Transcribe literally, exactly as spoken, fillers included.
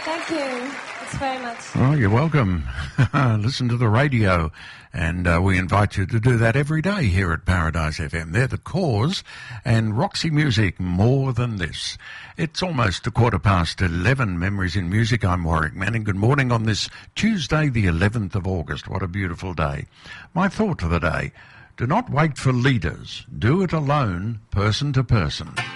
Thank you. Thanks very much. Oh, you're welcome. Listen to the radio, and uh, we invite you to do that every day here at Paradise F M. They're The Cause and Roxy Music, More Than This. It's almost a quarter past eleven. Memories in Music. I'm Warwick Manning. Good morning on this Tuesday, the eleventh of August. What a beautiful day. My thought for the day: do not wait for leaders. Do it alone, person to person.